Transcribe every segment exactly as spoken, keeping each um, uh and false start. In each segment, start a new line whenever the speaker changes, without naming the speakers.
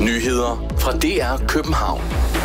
Nyheder fra D R København.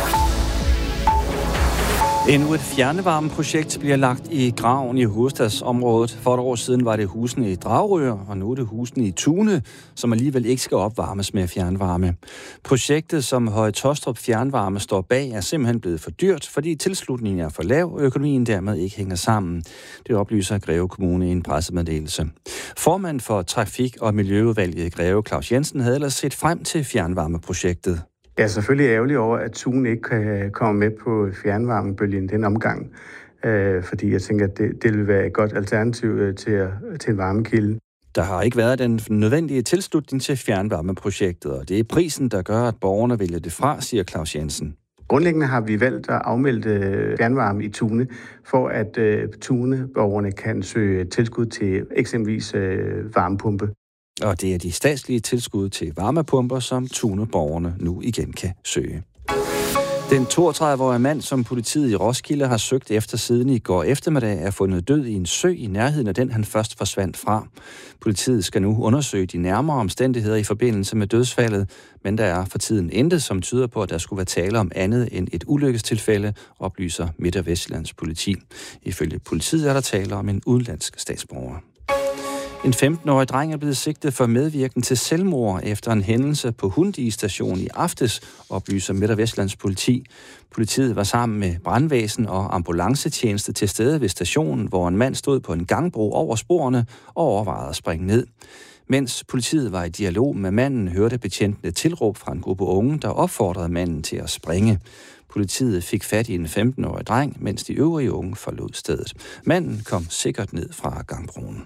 Endnu et fjernvarmeprojekt bliver lagt i graven i hovedstadsområdet. For et år siden var det husene i Dragør, og nu er det husene i Tune, som alligevel ikke skal opvarmes med fjernvarme. Projektet, som Høje Taastrup Fjernvarme står bag, er simpelthen blevet for dyrt, fordi tilslutningen er for lav, og økonomien dermed ikke hænger sammen. Det oplyser Greve Kommune i en pressemeddelelse. Formand for Trafik- og Miljøudvalget i Greve, Claus Jensen, havde ellers set frem til fjernvarmeprojektet.
Jeg er selvfølgelig ærgerlig over, at Tune ikke kan komme med på fjernvarmebølgen den omgang, øh, fordi jeg tænker, at det, det vil være et godt alternativ til, at, til en varmekilde.
Der har ikke været den nødvendige tilslutning til fjernvarmeprojektet, og det er prisen, der gør, at borgerne vælger det fra, siger Claus Jensen.
Grundlæggende har vi valgt at afmelde fjernvarme i Tune, for at uh, Tune-borgerne kan søge tilskud til eksempelvis uh, varmepumpe.
Og det er de statslige tilskud til varmepumper, som Tune-borgerne nu igen kan søge. Den toogtredive-årige mand, som politiet i Roskilde har søgt efter siden i går eftermiddag, er fundet død i en sø i nærheden af den, han først forsvandt fra. Politiet skal nu undersøge de nærmere omstændigheder i forbindelse med dødsfaldet, men der er for tiden intet, som tyder på, at der skulle være tale om andet end et ulykkestilfælde, oplyser Midt- og Vestjyllands politi. Ifølge politiet er der tale om en udenlandsk statsborger. En femten-årig dreng er blevet sigtet for medvirken til selvmord efter en hændelse på Hundi station i aftes, oplyser Midt- og Vestjyllands politi. Politiet var sammen med brandvæsen og ambulancetjeneste til stede ved stationen, hvor en mand stod på en gangbro over sporene og overvejede at springe ned. Mens politiet var i dialog med manden, hørte betjentene tilråb fra en gruppe unge, der opfordrede manden til at springe. Politiet fik fat i en femten-årig dreng, mens de øvrige unge forlod stedet. Manden kom sikkert ned fra gangbroen.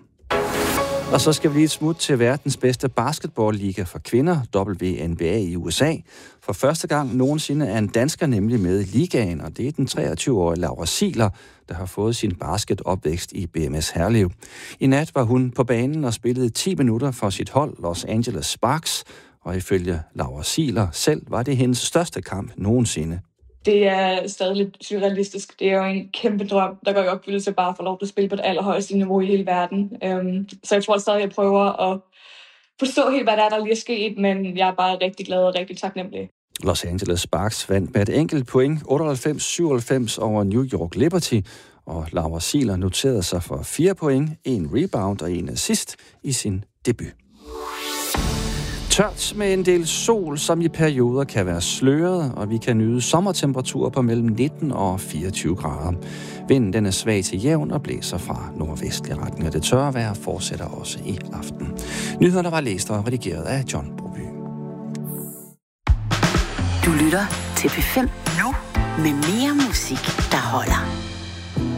Og så skal vi lige et smut til verdens bedste basketballliga for kvinder, W N B A i U S A. For første gang nogensinde er en dansker nemlig med i ligaen, og det er den treogtyve-årige Laura Sieler, der har fået sin basketopvækst i B M S Herlev. I nat var hun på banen og spillede ti minutter for sit hold, Los Angeles Sparks, og ifølge Laura Sieler selv var det hendes største kamp nogensinde.
Det er stadig lidt surrealistisk. Det er jo en kæmpe drøm, der går i opfyldelse bare at få lov til at spille på det allerhøjeste niveau i hele verden. Um, så jeg tror stadig, jeg prøver at forstå helt, hvad der er, der lige er sket, men jeg er bare rigtig glad og rigtig taknemmelig.
Los Angeles Sparks vandt med et enkelt point, otteoghalvfems syvoghalvfems over New York Liberty, og Laura Sieler noterede sig for fire point, en rebound og en assist i sin debut. Tørt med en del sol, som i perioder kan være sløret, og vi kan nyde sommertemperaturer på mellem nitten og fireogtyve grader. Vinden den er svag til jævn og blæser fra nordvestlig retning, og det tørre vejr fortsætter også i aften. Nyhederne var læst og redigeret af John Broby.
Du lytter til P fem nu med mere musik, der holder.